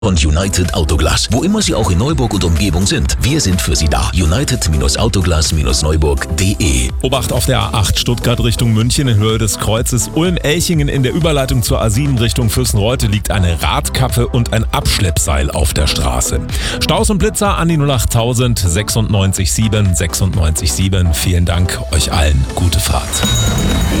Und United Autoglas. Wo immer Sie auch in Neuburg und Umgebung sind, wir sind für Sie da. United-Autoglas-Neuburg.de. Obacht auf der A8 Stuttgart Richtung München in Höhe des Kreuzes Ulm-Elchingen in der Überleitung zur A7 Richtung Fürstenreute liegt eine Radkappe und ein Abschleppseil auf der Straße. Staus und Blitzer an die 08000 96 7 96 7. Vielen Dank euch allen. Gute Fahrt.